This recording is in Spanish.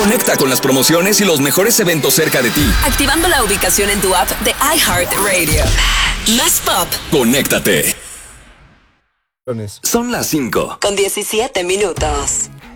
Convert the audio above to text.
Conecta con las promociones y los mejores eventos cerca de ti. Activando la ubicación en tu app de iHeartRadio. Más pop. Conéctate. Son las 5. Con 17 minutos.